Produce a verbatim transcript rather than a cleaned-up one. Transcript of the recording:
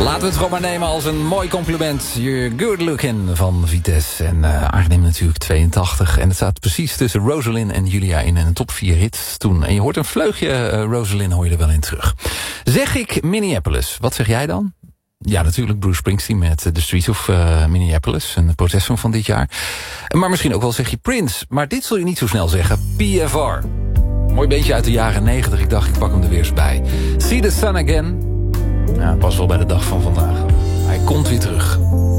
Laten we het gewoon maar nemen als een mooi compliment. You're good looking van Vitesse. En uh, Arnhem natuurlijk tweeëntachtig. En het staat precies tussen Rosalind en Julia in een top vier hits toen. En je hoort een vleugje uh, Rosalind, hoor je er wel in terug. Zeg ik Minneapolis, wat zeg jij dan? Ja, natuurlijk Bruce Springsteen met The Streets of uh, Minneapolis. Een protestsong van dit jaar. Maar misschien ook wel zeg je Prince. Maar dit zul je niet zo snel zeggen. P F R. Mooi beentje uit de jaren negentig. Ik dacht, ik pak hem er weer eens bij. See the Sun Again. Ja, pas wel bij de dag van vandaag. Hij komt weer terug.